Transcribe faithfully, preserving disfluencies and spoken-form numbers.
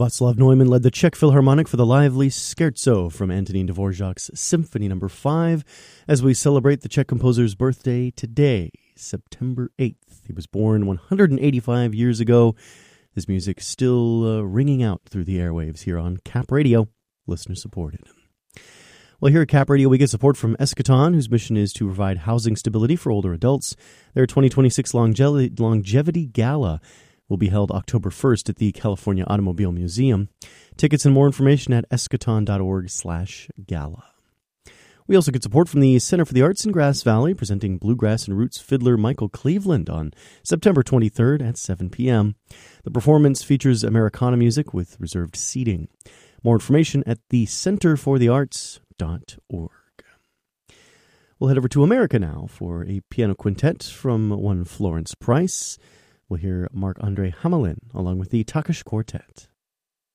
Václav Neumann led the Czech Philharmonic for the lively Scherzo from Antonín Dvořák's Symphony Number five as we celebrate the Czech composer's birthday today, September eighth. He was born one hundred eighty-five years ago. His music still uh, ringing out through the airwaves here on Cap Radio, listener-supported. Well, here at Cap Radio, we get support from Eschaton, whose mission is to provide housing stability for older adults. Their twenty twenty-six Longe- Longevity Gala will be held October first at the California Automobile Museum. Tickets and more information at eschaton.org slash gala. We also get support from the Center for the Arts in Grass Valley, presenting bluegrass and roots fiddler Michael Cleveland on September twenty-third at seven p.m. The performance features Americana music with reserved seating. More information at the center for the arts dot org. We'll head over to America now for a piano quintet from one Florence Price. We'll hear Marc-André Hamelin along with the Takesh Quartet.